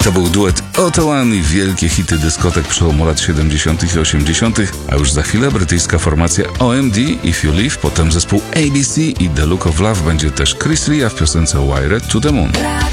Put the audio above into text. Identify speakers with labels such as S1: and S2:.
S1: To był duet Otawan i wielkie hity dyskotek przełomu lat 70. i 80., a już za chwilę brytyjska formacja OMD, If You Leave, potem zespół ABC i The Look of Love, będzie też Chris Ria w piosence Wired to the Moon.